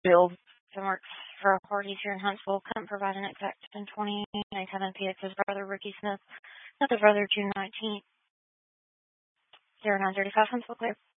Bill that works for Hardee's here in Huntsville couldn't provide an exact 1020. I come in PX his brother, Ricky Smith. Not the brother, June 19th. 0935 Huntsville clear.